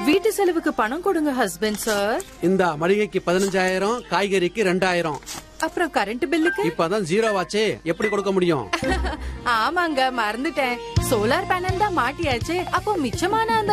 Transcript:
வீட்டு செலவுக்கு பணம் கொடுங்க ஹஸ்பண்ட் சார். இந்த மளிகைக்கு 15,000, காய்கறிக்கு 2,000. அப்புறம் கரண்ட் பில்லுக்கு இப்பதான் 0 ஆச்சே, எப்படி கொடுக்க முடியும்? ஆமாங்க, மறந்துட்டேன். சோலார் பேனல் தான் மாட்டியாச்சு. அப்போ மிச்சமான அந்த